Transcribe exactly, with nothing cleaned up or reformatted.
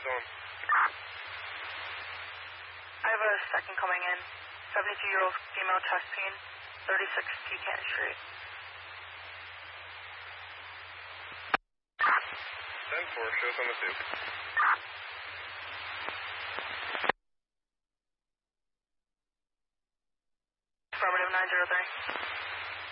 on? I have a second coming in. seventy-two-year-old female chest pain, thirty-six Pecan Street. ten four, show us on the soup. Affirmative nine zero three.